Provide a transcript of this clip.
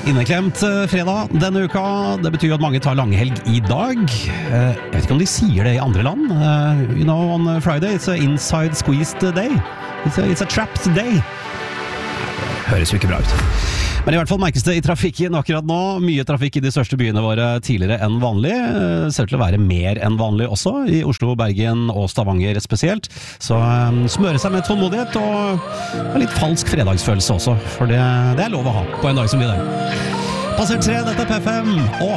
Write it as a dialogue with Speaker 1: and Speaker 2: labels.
Speaker 1: Inneklemt fredag denne uka. Det betyr at mange tar langhelg I dag. Jeg vet ikke om de sier det I andre land. You know, on Friday, it's a inside squeezed day. It's a trapped day. Høres jo ikke bra ut. Men I hvert fall merkes det I trafikken akkurat nå. Mye trafikk I de største byene våre tidligere enn vanlig. Ser ut til å være mer enn vanlig også, I Oslo, Bergen og Stavanger spesielt. Så smøre seg med tålmodighet og litt falsk fredagsfølelse også, for det lov å ha på en dag som I dag. Passert 3, dette P5, og